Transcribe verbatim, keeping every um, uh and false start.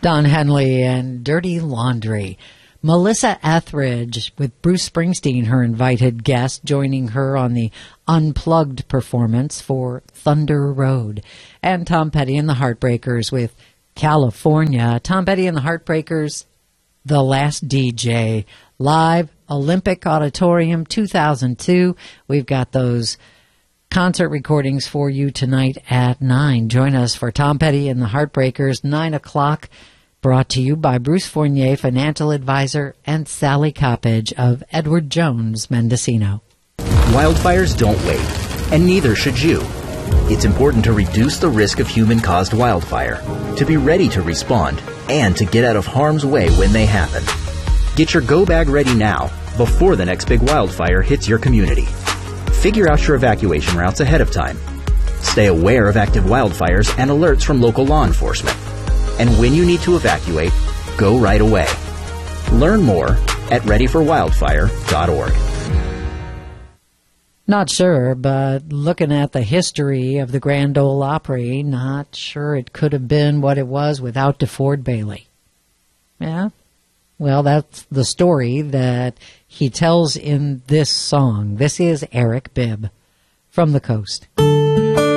Don Henley and Dirty Laundry. Melissa Etheridge with Bruce Springsteen, her invited guest, joining her on the Unplugged performance for Thunder Road. And Tom Petty and the Heartbreakers with California. Tom Petty and the Heartbreakers, The Last D J. Live, Olympic Auditorium, two thousand two. We've got those concert recordings for you tonight at nine. Join us for Tom Petty and the Heartbreakers, nine o'clock. Brought to you by Bruce Fournier, financial advisor, and Sally Coppage of Edward Jones, Mendocino. Wildfires don't wait, and neither should you. It's important to reduce the risk of human-caused wildfire, to be ready to respond, and to get out of harm's way when they happen. Get your go bag ready now, before the next big wildfire hits your community. Figure out your evacuation routes ahead of time. Stay aware of active wildfires and alerts from local law enforcement. And when you need to evacuate, go right away. Learn more at ready for wildfire dot org. Not sure, but looking at the history of the Grand Ole Opry, not sure it could have been what it was without DeFord Bailey. Yeah? Well, that's the story that he tells in this song. This is Eric Bibb from the Coast.